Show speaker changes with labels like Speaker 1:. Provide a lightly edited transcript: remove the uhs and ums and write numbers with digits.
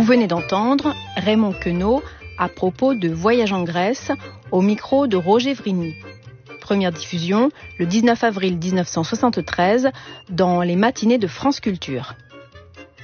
Speaker 1: venez d'entendre Raymond Queneau à propos de Voyage en Grèce au micro de Roger Vrigny. Première diffusion le 19 avril 1973 dans les matinées de France Culture.